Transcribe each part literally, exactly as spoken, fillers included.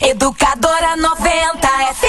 Educadora noventa F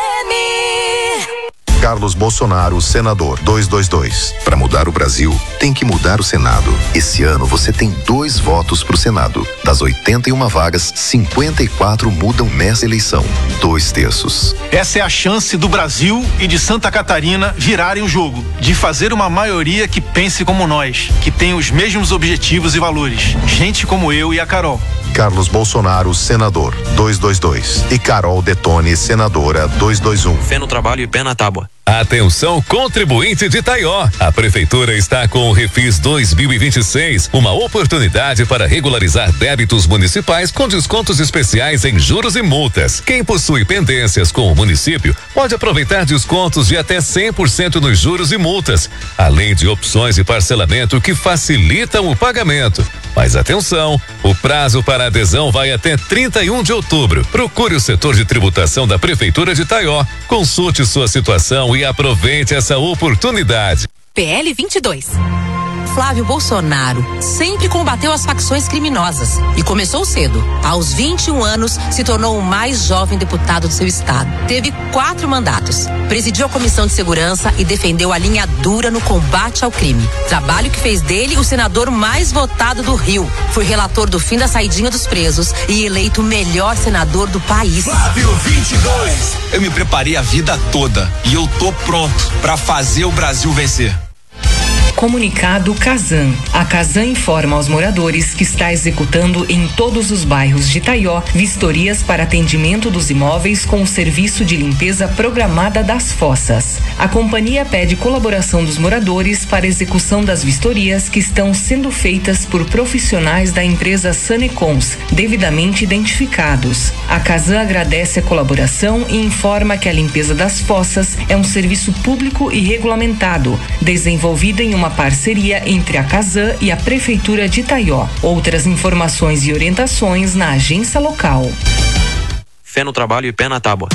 M. Carlos Bolsonaro, senador, duzentos e vinte e dois. Para mudar o Brasil, tem que mudar o Senado. Esse ano você tem dois votos pro Senado. Das oitenta e uma vagas, cinquenta e quatro mudam nessa eleição. Dois terços. Essa é a chance do Brasil e de Santa Catarina virarem o jogo, de fazer uma maioria que pense como nós, que tem os mesmos objetivos e valores. Gente como eu e a Carol. Carlos Bolsonaro, senador, duzentos e vinte e dois. E Carol Detone, senadora, duzentos e vinte e um. Fé no trabalho e pé na tábua. Atenção, contribuinte de Taió. A prefeitura está com o Refis dois mil e vinte e seis, uma oportunidade para regularizar débitos municipais com descontos especiais em juros e multas. Quem possui pendências com o município pode aproveitar descontos de até cem por cento nos juros e multas, além de opções de parcelamento que facilitam o pagamento. Mas atenção, o prazo para adesão vai até trinta e um de outubro. Procure o setor de tributação da Prefeitura de Taió, consulte sua situação e aproveite essa oportunidade. P L vinte e dois. Flávio Bolsonaro sempre combateu as facções criminosas e começou cedo. Aos vinte e um anos, se tornou o mais jovem deputado do seu estado. Teve quatro mandatos. Presidiu a Comissão de Segurança e defendeu a linha dura no combate ao crime. Trabalho que fez dele o senador mais votado do Rio. Foi relator do fim da saidinha dos presos e eleito o melhor senador do país. Flávio vinte e dois. Eu me preparei a vida toda e eu tô pronto para fazer o Brasil vencer. Comunicado Casan. A Casan informa aos moradores que está executando em todos os bairros de Taió vistorias para atendimento dos imóveis com o serviço de limpeza programada das fossas. A companhia pede colaboração dos moradores para execução das vistorias que estão sendo feitas por profissionais da empresa Sanecons, devidamente identificados. A Casan agradece a colaboração e informa que a limpeza das fossas é um serviço público e regulamentado, desenvolvido em uma parceria entre a Casan e a Prefeitura de Taió. Outras informações e orientações na agência local. Fé no trabalho e pé na tábua.